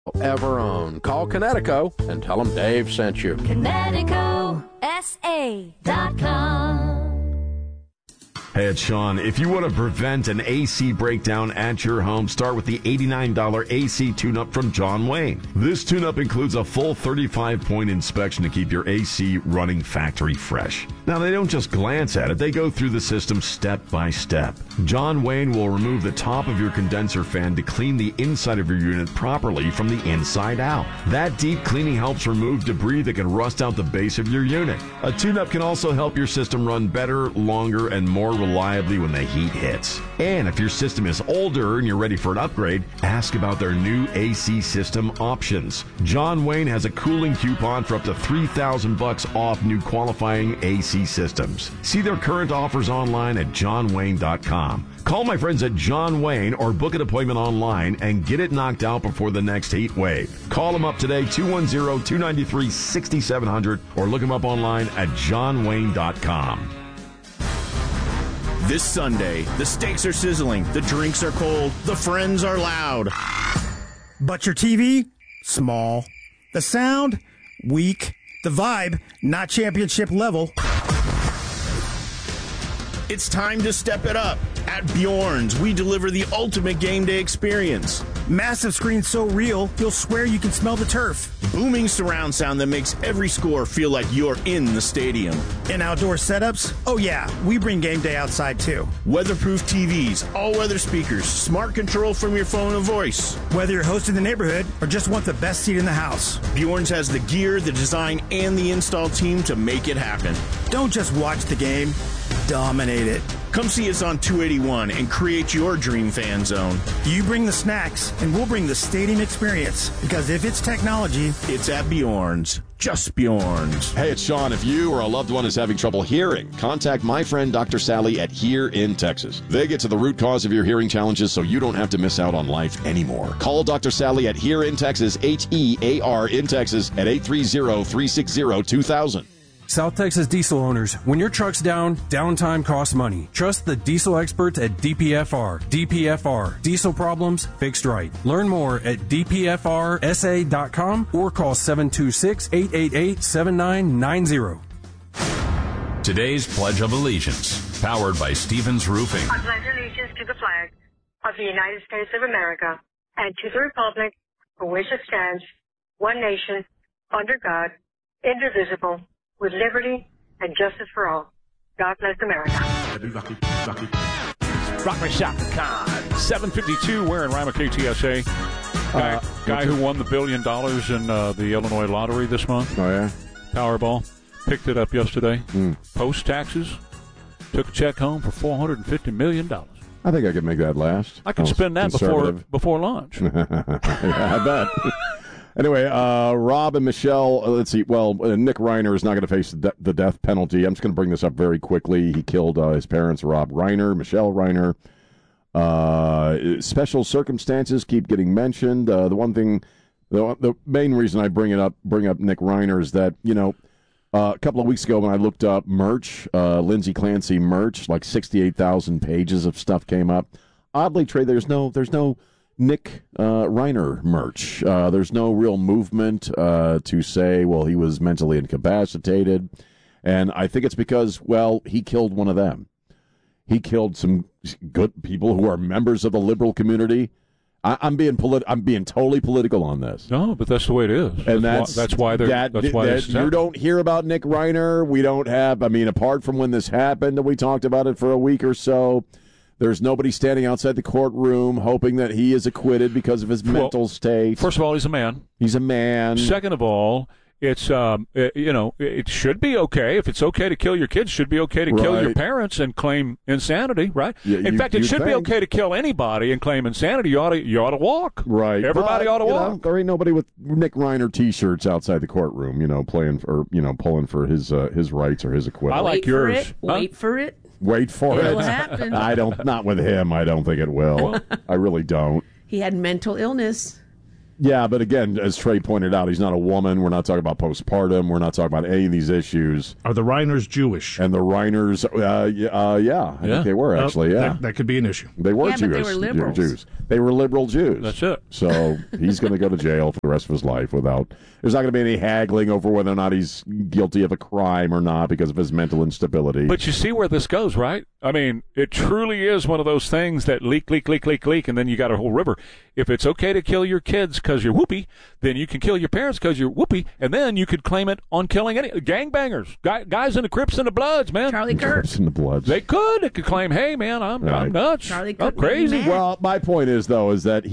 ever own. Call Connecticut and tell them Dave sent you. ConnecticutSA.com. Hey, it's Sean. If you want to prevent an AC breakdown at your home, start with the $89 AC tune-up from John Wayne. This tune-up includes a full 35-point inspection to keep your AC running factory fresh. Now, they don't just glance at it. They go through the system step by step. John Wayne will remove the top of your condenser fan to clean the inside of your unit properly from the inside out. That deep cleaning helps remove debris that can rust out the base of your unit. A tune-up can also help your system run better, longer, and more reliably when the heat hits. And if your system is older and you're ready for an upgrade, ask about their new AC system options. John Wayne has a cooling coupon for up to $3,000 off new qualifying AC systems. See their current offers online at johnwayne.com. Call my friends at John Wayne or book an appointment online and get it knocked out before the next heat wave. Call them up today, 210-293-6700, or look them up online at johnwayne.com. This Sunday, the steaks are sizzling, the drinks are cold, the friends are loud. But your TV? Small. The sound? Weak. The vibe? Not championship level. It's time to step it up. At Bjorn's, we deliver the ultimate game day experience. Massive screen so real, you'll swear you can smell the turf. Booming surround sound that makes every score feel like you're in the stadium. And outdoor setups? Oh yeah, we bring game day outside too. Weatherproof TVs, all-weather speakers, smart control from your phone and voice. Whether you're hosting the neighborhood or just want the best seat in the house, Bjorn's has the gear, the design, and the install team to make it happen. Don't just watch the game, dominate it. Come see us on 281 and create your dream fan zone. You bring the snacks, and we'll bring the stadium experience. Because if it's technology, it's at Bjorn's. Just Bjorn's. Hey, it's Sean. If you or a loved one is having trouble hearing, contact my friend Dr. Sally at Hear in Texas. They get to the root cause of your hearing challenges so you don't have to miss out on life anymore. Call Dr. Sally at Hear in Texas, HEAR in Texas, at 830-360-2000. South Texas diesel owners, when your truck's down, downtime costs money. Trust the diesel experts at DPFR. DPFR. Diesel problems fixed right. Learn more at dpfrsa.com or call 726-888-7990. Today's Pledge of Allegiance, powered by Stevens Roofing. I pledge allegiance to the flag of the United States of America and to the republic for which it stands, one nation, under God, indivisible, with liberty and justice for all. God bless America. Rock My Shop Con. 752, we're in Rima KTSA. Guy who won the $1 billion in the Illinois lottery this month. Oh, yeah? Powerball. Picked it up yesterday. Post-taxes. Took a check home for $450 million. I think I could make that last. I could spend that before lunch. Yeah, I bet. Anyway, Rob and Michelle, let's see. Well, Nick Reiner is not going to face the death penalty. I'm just going to bring this up very quickly. He killed his parents, Rob Reiner, Michelle Reiner. Special circumstances keep getting mentioned. The one thing, the main reason I bring up Nick Reiner is that, you know, a couple of weeks ago when I looked up merch, Lindsay Clancy merch, like 68,000 pages of stuff came up. Oddly, Trey, there's no Nick Reiner merch. There's no real movement to say, well, he was mentally incapacitated. And I think it's because, well, he killed one of them. He killed some good people who are members of the liberal community. I'm being totally political on this. No, but that's the way it is. And that's why you don't hear about Nick Reiner. We don't have, apart from when this happened, and we talked about it for a week or so, there's nobody standing outside the courtroom hoping that he is acquitted because of his mental state. First of all, he's a man. He's a man. Second of all, it's it should be okay. If it's okay to kill your kids, it should be okay to kill your parents and claim insanity, right? Yeah, in fact, it should be okay to kill anybody and claim insanity. You ought to walk. Right. Everybody ought to walk. There ain't nobody with Nick Reiner T-shirts outside the courtroom, playing for, pulling for his rights or his acquittal. I like yours. Wait for it. Wait for it. It'll happen. Not with him. I don't think it will. I really don't. He had mental illness. Yeah, but again, as Trey pointed out, he's not a woman. We're not talking about postpartum. We're not talking about any of these issues. Are the Reiners Jewish? And the Reiners, I think they were, actually, yeah. That could be an issue. They were Jewish. But they were liberals. Jews. They were liberal Jews. That's it. So he's going to go to jail for the rest of his life without... There's not going to be any haggling over whether or not he's guilty of a crime or not because of his mental instability. But you see where this goes, right? I mean, it truly is one of those things that leak, and then you got a whole river. If it's okay to kill your kids because you're whoopee, then you can kill your parents because you're whoopee, and then you could claim it on killing any gangbangers, guys in the Crips and the Bloods, man. Charlie Kirk. Crips and the Bloods. They could claim, hey, man, I'm nuts. Charlie I'm Kirk crazy. Well, my point is, though, is that